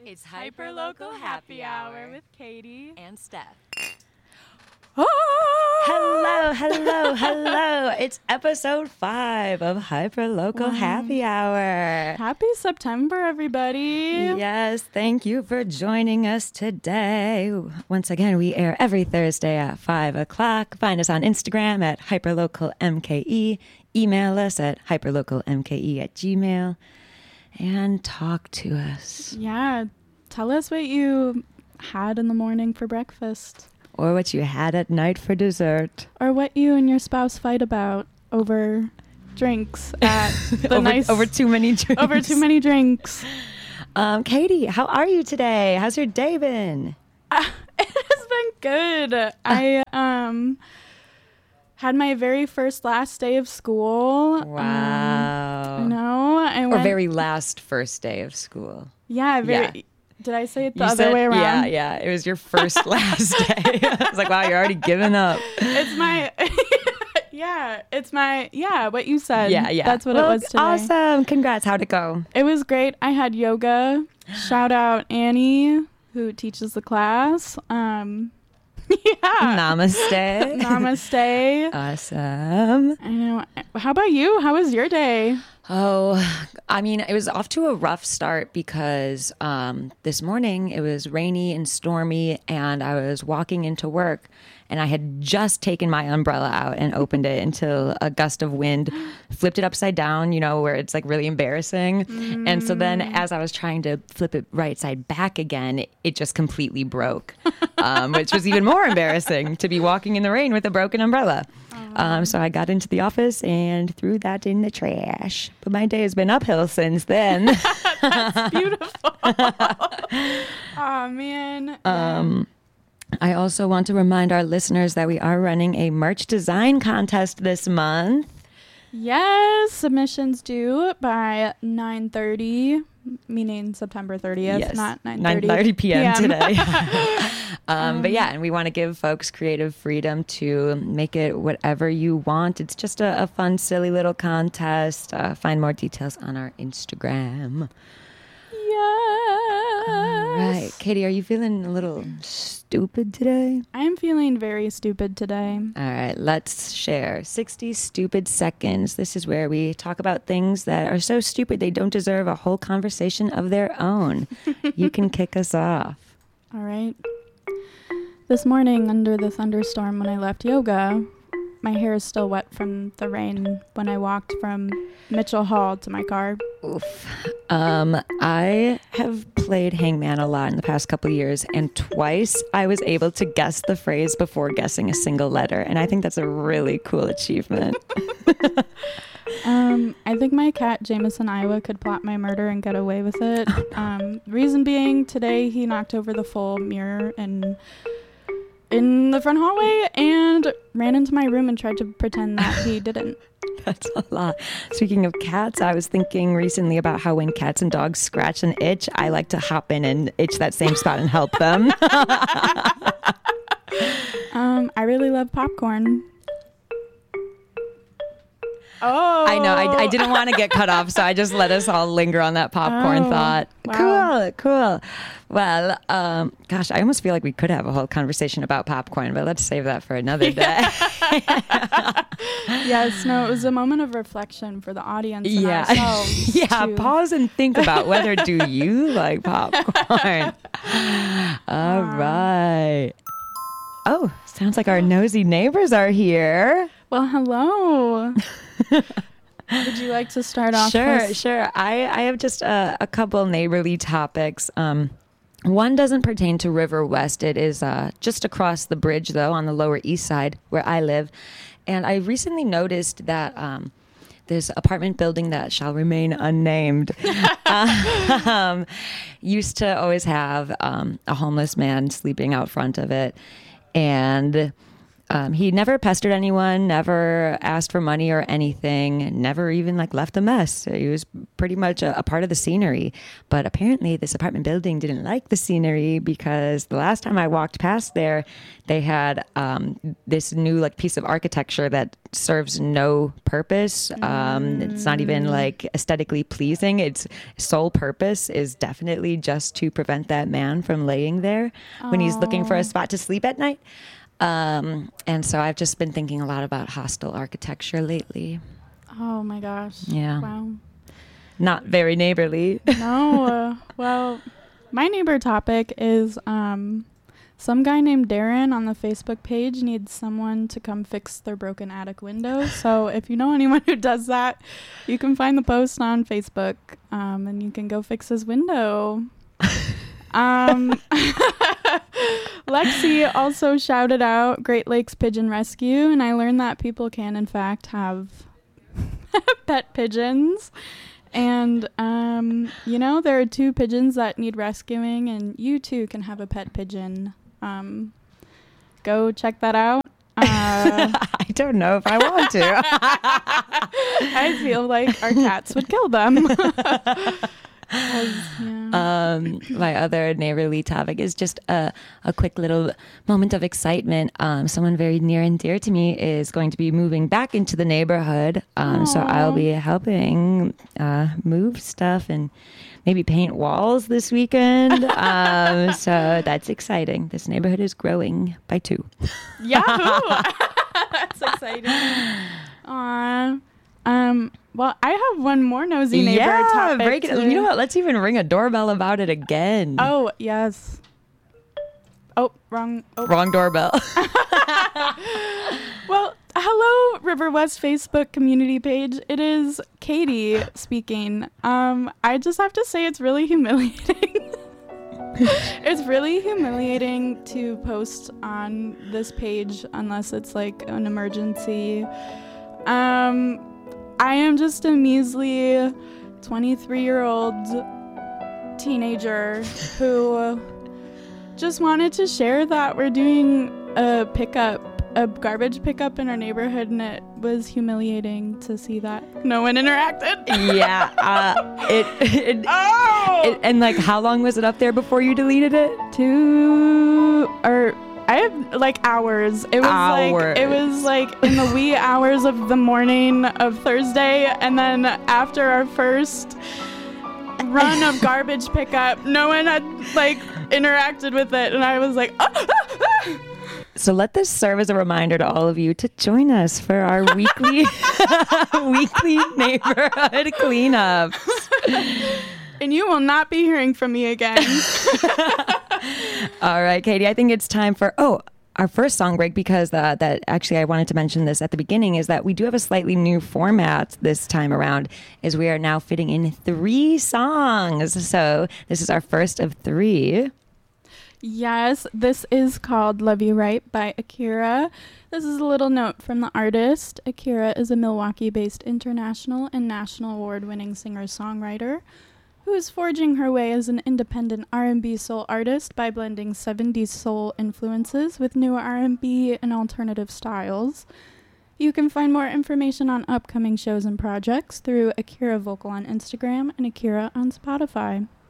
It's Hyperlocal Happy Hour with Katie and Steph. Hello, hello, hello. It's episode 5 of Hyperlocal Happy Hour. Happy September, everybody. Yes, thank you for joining us today. Once again, we air every Thursday at 5 o'clock. Find us on Instagram at hyperlocalmke. Email us at hyperlocalmke@gmail. And talk to us. Yeah, tell us what you had in the morning for breakfast. Or what you had at night for dessert. Or what you and your spouse fight about over drinks at the over too many drinks. Over too many drinks. Katie, how are you today? How's your day been? It has been good. I had my very last day of school. Wow. I know. Or very last first day of school. Yeah, Yeah. Did I say it the other way around? Yeah. It was your first last day. I was like, wow, you're already giving up. It's my, what you said. Yeah. That's what it was today. Awesome. Congrats. How'd it go? It was great. I had yoga. Shout out Annie, who teaches the class. Namaste. Namaste. Awesome. I know. How about you? How was your day? Oh, I mean, it was off to a rough start because this morning it was rainy and stormy, and I was walking into work, and I had just taken my umbrella out and opened it until a gust of wind flipped it upside down, where it's like really embarrassing. And so then as I was trying to flip it right side back again, it just completely broke, which was even more embarrassing to be walking in the rain with a broken umbrella. So I got into the office and threw that in the trash. But my day has been uphill since then. That's beautiful. Oh, man. I also want to remind our listeners that we are running a merch design contest this month. Yes, submissions due by 9:30, meaning September 30th, yes. not 9:30 p.m. today. But yeah, and we want to give folks creative freedom to make it whatever you want. It's just a fun, silly little contest. Find more details on our Instagram. Yes. All right. Katie, are you feeling a little stupid today? I'm feeling very stupid today. All right, let's share 60 stupid seconds. This is where we talk about things that are so stupid they don't deserve a whole conversation of their own. You can kick us off. All right. This morning under the thunderstorm when I left yoga, my hair is still wet from the rain when I walked from Mitchell Hall to my car. Oof. I have played Hangman a lot in the past couple of years, and twice I was able to guess the phrase before guessing a single letter, and I think that's a really cool achievement. I think my cat Jameson Iowa could plot my murder and get away with it. Reason being, today he knocked over the full mirror in the front hallway and ran into my room and tried to pretend that he didn't. That's a lot. Speaking of cats, I was thinking recently about how when cats and dogs scratch and itch, I like to hop in and itch that same spot and help them. I really love popcorn. Oh, I know. I didn't want to get cut off, so I just let us all linger on that popcorn thought. Wow. Cool. Well, gosh, I almost feel like we could have a whole conversation about popcorn, but let's save that for another day. Yes, no, it was a moment of reflection for the audience and ourselves. Yeah, pause and think about whether do you like popcorn. All right. Oh, sounds like our nosy neighbors are here. Well, hello. Would you like to start off? Sure. I have just a couple neighborly topics. One doesn't pertain to River West. It is just across the bridge, though, on the Lower East Side where I live. And I recently noticed that this apartment building that shall remain unnamed used to always have a homeless man sleeping out front of it. And he never pestered anyone, never asked for money or anything, never even like left a mess. He was pretty much a part of the scenery. But apparently this apartment building didn't like the scenery, because the last time I walked past there, they had this new like piece of architecture that serves no purpose. It's not even like aesthetically pleasing. Its sole purpose is definitely just to prevent that man from laying there when he's looking for a spot to sleep at night. And so I've just been thinking a lot about hostile architecture lately. Oh my gosh. Yeah. Wow. Not very neighborly. No. Well, my neighbor topic is some guy named Darren on the Facebook page needs someone to come fix their broken attic window. So if you know anyone who does that, you can find the post on Facebook, and you can go fix his window. Lexi also shouted out Great Lakes Pigeon Rescue, and I learned that people can in fact have pet pigeons. And there are 2 pigeons that need rescuing, and you too can have a pet pigeon. Go check that out. I don't know if I want to. I feel like our cats would kill them. My other neighborly topic is just a quick little moment of excitement. Someone very near and dear to me is going to be moving back into the neighborhood. So I'll be helping move stuff and maybe paint walls this weekend. So that's exciting. This neighborhood is growing by 2. Yahoo! That's exciting. Aww. Well, I have one more nosy neighbor topic. Break it. You know what? Let's even ring a doorbell about it again. Oh, yes. Oh, wrong. Oh. Wrong doorbell. Well, hello, River West Facebook community page. It is Katie speaking. I just have to say it's really humiliating. It's really humiliating to post on this page unless it's like an emergency. I am just a measly 23-year-old teenager who just wanted to share that we're doing a garbage pickup in our neighborhood, and it was humiliating to see that no one interacted. Yeah. And like, how long was it up there before you deleted it? I have like hours. It was like in the wee hours of the morning of Thursday, and then after our first run of garbage pickup, no one had like interacted with it, and I was like, So let this serve as a reminder to all of you to join us for our weekly neighborhood cleanups. And you will not be hearing from me again. All right, Katie, I think it's time for our first song break, because that actually I wanted to mention this at the beginning, is that we do have a slightly new format this time around, is we are now fitting in 3 songs. So this is our first of 3. Yes, this is called Love You Right by Akira. This is a little note from the artist. Akira is a Milwaukee-based international and national award-winning singer-songwriter who is forging her way as an independent R&B soul artist by blending 70s soul influences with new R&B and alternative styles. You can find more information on upcoming shows and projects through Akira Vocal on Instagram and Akira on Spotify.